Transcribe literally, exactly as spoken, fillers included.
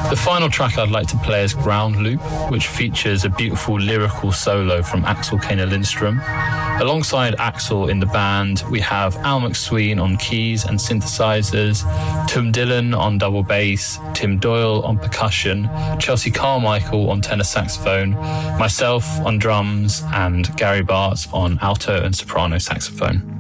The final track I'd like to play is Ground Loop, which features a beautiful lyrical solo from Axel Kane Lindstrom. Alongside Axel in the band, we have Al McSween on keys and synthesizers, Tim Dillon on double bass, Tim Doyle on percussion, Chelsea Carmichael on tenor saxophone, myself on drums, and Gary Bartz on alto and soprano saxophone.